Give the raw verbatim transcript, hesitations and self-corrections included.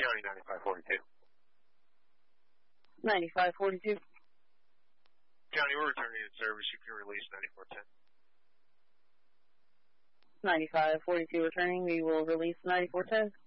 County ninety-five forty-two. ninety-five forty-two. County, we're returning to service. You can release ninety-four ten. ninety-five forty-two returning. We will release ninety-four ten.